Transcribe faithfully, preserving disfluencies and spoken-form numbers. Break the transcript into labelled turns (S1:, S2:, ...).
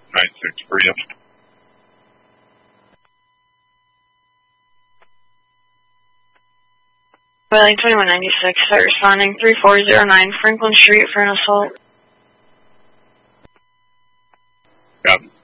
S1: nine six Freedom.
S2: Wayline twenty-one ninety-six, site responding three four zero nine Franklin Street for an assault.
S1: Got it.